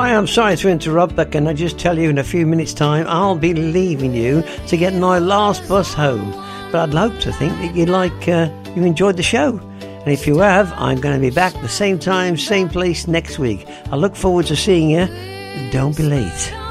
Hi, I'm sorry to interrupt, but can I just tell you in a few minutes' time I'll be leaving you to get my last bus home. But I'd like to think that you enjoyed the show. And if you have, I'm going to be back the same time, same place next week. I look forward to seeing you. Don't be late.